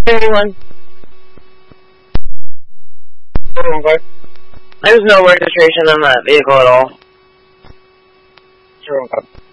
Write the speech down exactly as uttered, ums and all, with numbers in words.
Anyone? There's no registration on that vehicle at all.